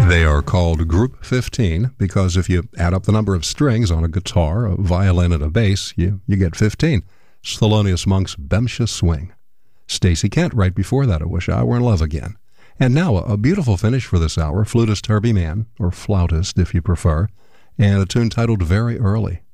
They are called Group 15 because if you add up the number of strings on a guitar, a violin, and a bass, you get 15. Thelonious Monk's Bemsha Swing. Stacey Kent right before that, I Wish I Were in Love Again. And now a beautiful finish for this hour, flutist Herbie Mann, or flautist if you prefer, and a tune titled Very Early.